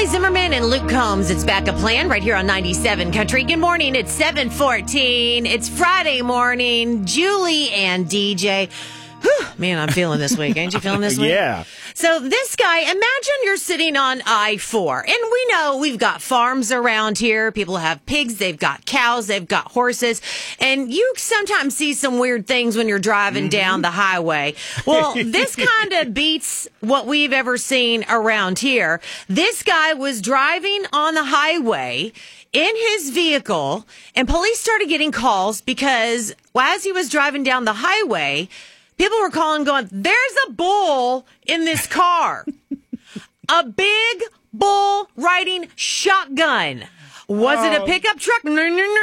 Troy Zimmerman and Luke Combs. It's Backup Plan right here on 97 Country. Good morning. It's 7:14. It's Friday morning. Julie and DJ. Whew, man, I'm feeling this week. Ain't you feeling this week? Yeah. So this guy, imagine you're sitting on I-4. And we know we've got farms around here. People have pigs. They've got cows. They've got horses. And you sometimes see some weird things when you're driving down the highway. Well, this kind of beats what we've ever seen around here. This guy was driving on the highway in his vehicle, and police started getting calls because as he was driving down the highway, people were calling going, there's a bull in this car. A big bull riding shotgun. Was it a pickup truck? No.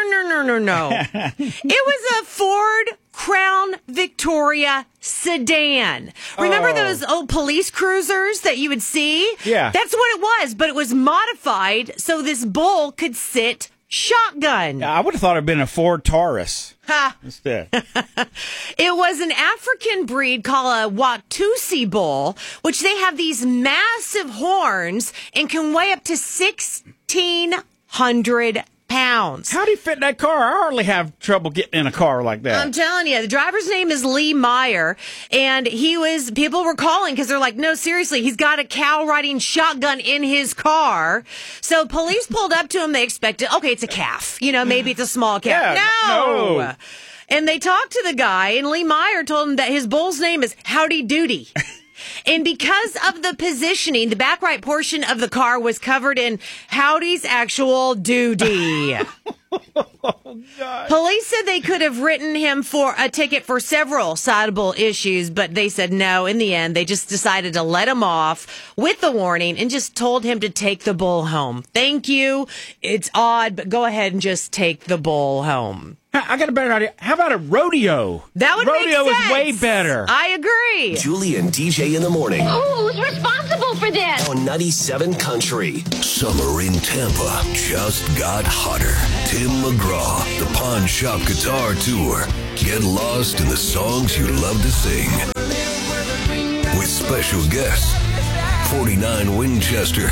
It was a Ford Crown Victoria sedan. Remember those old police cruisers that you would see? Yeah. That's what it was, but it was modified so this bull could sit shotgun. I would have thought it'd been a Ford Taurus. Ha. Instead. It was an African breed called a Watusi bull, which they have these massive horns and can weigh up to 1,600 pounds. How do you fit in that car? I hardly have trouble getting in a car like that. I'm telling you, the driver's name is Lee Meyer, and people were calling because they're like, no, seriously, he's got a cow riding shotgun in his car. So police pulled up to him. They expected, okay, it's a calf. Maybe it's a small calf. Yeah, no. And they talked to the guy, and Lee Meyer told him that his bull's name is Howdy Doody. And because of the positioning, the back right portion of the car was covered in Howdy's actual doody. Oh, God. Police said they could have written him for a ticket for several citable issues, but they said no. In the end, they just decided to let him off with the warning and just told him to take the bull home. Thank you. It's odd, but go ahead and just take the bull home. I got a better idea. How about a rodeo? That would make sense. Rodeo is way better. I agree. Julie and DJ in the morning. Who's responsible for this? On 97 Country. Summer in Tampa just got hotter. Tim McGraw, the Pawn Shop Guitar Tour. Get lost in the songs you love to sing. With special guests, 49 Winchester.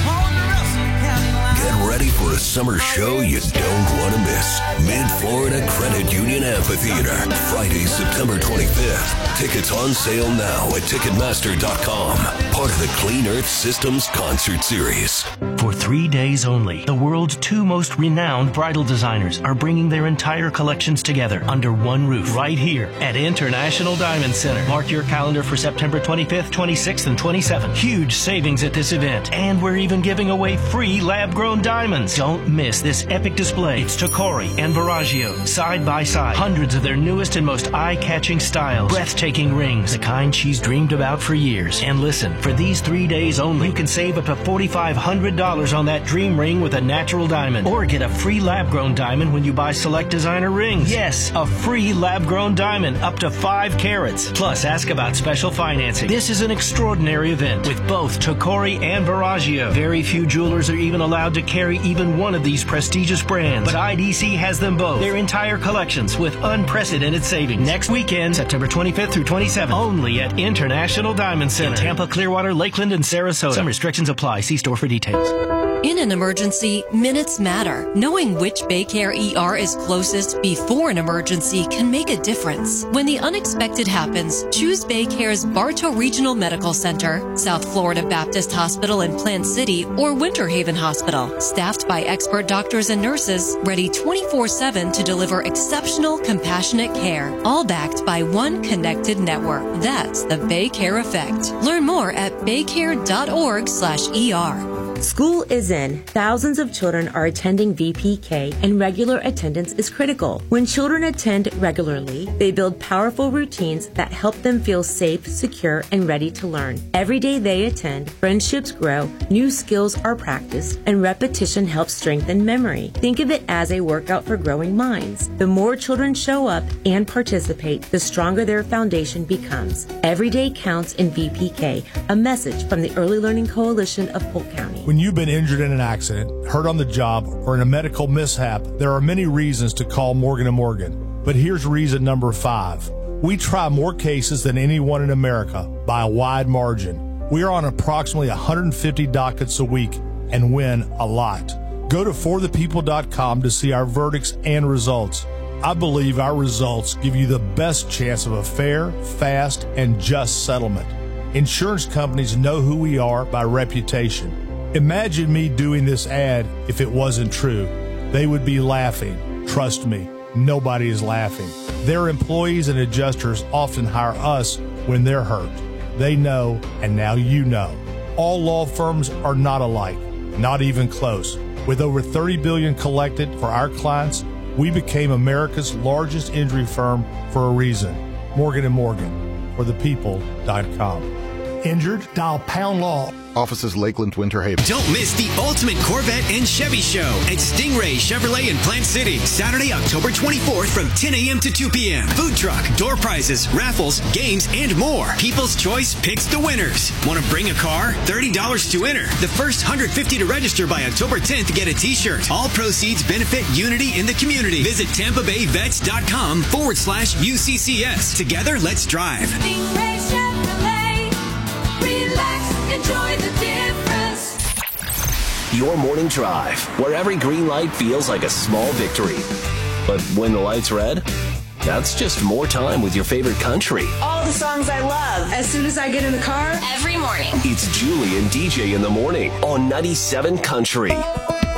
Get ready for a summer show you don't want to miss. Mid-Florida Credit Union Amphitheater, Friday, September 25th. Tickets on sale now at Ticketmaster.com. Part of the Clean Earth Systems Concert Series. For 3 days only, the world's two most renowned bridal designers are bringing their entire collections together under one roof right here at International Diamond Center. Mark your calendar for September 25th, 26th, and 27th. Huge savings at this event. And we're even giving away free lab-grown diamonds. Don't miss this epic display. It's Tacori and Verragio, side by side. Hundreds of their newest and most eye-catching styles. Breathtaking rings, the kind she's dreamed about for years. And listen, for these 3 days only, you can save up to $4,500 on that dream ring with a natural diamond. Or get a free lab-grown diamond when you buy select designer rings. Yes, a free lab-grown diamond up to 5 carats. Plus, ask about special financing. This is an extraordinary event with both Tacori and Verragio. Very few jewelers are even allowed to carry even one of these prestigious brands, but IDC has them both. Their entire collections with unprecedented savings. Next weekend, September 25th through 27th, only at International Diamond Center. In Tampa, Clearwater, Lakeland, and Sarasota. Some restrictions apply. See store for details. In an emergency, minutes matter. Knowing which Baycare ER is closest before an emergency can make a difference. When the unexpected happens, choose Baycare's Bartow Regional Medical Center, South Florida Baptist Hospital in Plant City, or Winter Haven Hospital. Staffed by expert doctors and nurses, ready 24/7 to deliver exceptional, compassionate care. All backed by one connected network. That's the Baycare Effect. Learn more at baycare.org/ER. School is in. Thousands of children are attending VPK, and regular attendance is critical. When children attend regularly, they build powerful routines that help them feel safe, secure, and ready to learn. Every day they attend, friendships grow, new skills are practiced, and repetition helps strengthen memory. Think of it as a workout for growing minds. The more children show up and participate, the stronger their foundation becomes. Every day counts in VPK, a message from the Early Learning Coalition of Polk County. When you've been injured in an accident, hurt on the job, or in a medical mishap, there are many reasons to call Morgan & Morgan. But here's reason number 5. We try more cases than anyone in America by a wide margin. We are on approximately 150 dockets a week, and win a lot. Go to forthepeople.com to see our verdicts and results. I believe our results give you the best chance of a fair, fast, and just settlement. Insurance companies know who we are by reputation. Imagine me doing this ad if it wasn't true. They would be laughing. Trust me, nobody is laughing. Their employees and adjusters often hire us when they're hurt. They know, and now you know. All law firms are not alike, not even close. With over $30 billion collected for our clients, we became America's largest injury firm for a reason. Morgan & Morgan, forthepeople.com. Injured? Dial pound law. Offices Lakeland, Winter Haven. Don't miss the Ultimate Corvette and Chevy Show at Stingray Chevrolet in Plant City, Saturday, October 24th from 10 a.m. to 2 p.m. Food truck, door prizes, raffles, games, and more. People's Choice picks the winners. Want to bring a car? $30 to enter. The first 150 to register by October 10th to get a t-shirt. All proceeds benefit Unity in the community. Visit TampaBayVets.com/UCCS. Together, let's drive. Stingray Chevrolet. Relax, enjoy the difference. Your morning drive, where every green light feels like a small victory. But when the light's red, that's just more time with your favorite country. All the songs I love. As soon as I get in the car, Every morning. It's Julie and DJ in the morning on 97 Country.